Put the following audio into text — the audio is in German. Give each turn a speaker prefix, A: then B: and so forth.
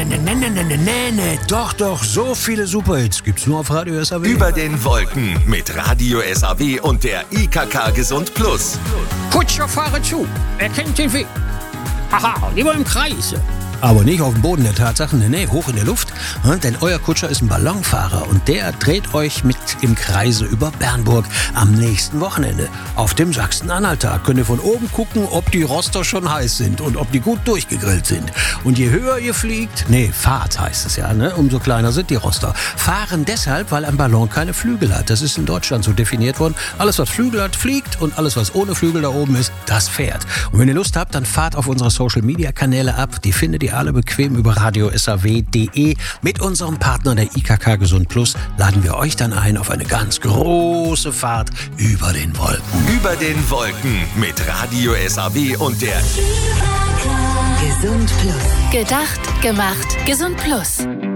A: Nee, doch, so viele Superhits gibt's nur auf Radio SAW.
B: Über den Wolken mit Radio SAW und der IKK Gesund Plus.
C: Kutscher, fahre zu. Er kennt den Weg. Haha, lieber im Kreise.
A: Aber nicht auf dem Boden der Tatsachen, nee, hoch in der Luft. Denn euer Kutscher ist ein Ballonfahrer und der dreht euch mit im Kreise über Bernburg am nächsten Wochenende. Auf dem Sachsen-Anhalt-Tag könnt ihr von oben gucken, ob die Roster schon heiß sind und ob die gut durchgegrillt sind. Und je höher ihr fliegt, fahrt heißt es ja, umso kleiner sind die Roster. Fahren deshalb, weil ein Ballon keine Flügel hat. Das ist in Deutschland so definiert worden. Alles, was Flügel hat, fliegt und alles, was ohne Flügel da oben ist, das fährt. Und wenn ihr Lust habt, dann fahrt auf unsere Social-Media-Kanäle ab. Die findet ihr alle bequem über radiosaw.de. Mit unserem Partner der IKK Gesund Plus laden wir euch dann ein auf eine ganz große Fahrt über den Wolken.
B: Über den Wolken mit Radio SAW und der
D: Gesund Plus. Gedacht, gemacht, Gesund Plus.